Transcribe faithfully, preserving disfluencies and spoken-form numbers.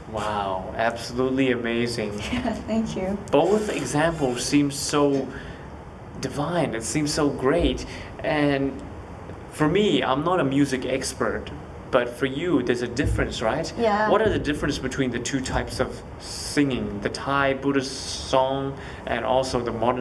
Wow, absolutely amazing. Yeah, thank you. Both examples seem so divine, it seems so great. And for me, I'm not a music expert, but for you, there's a difference, right? Yeah. What are the difference between the two types of singing, the Thai Buddhist song and also the modern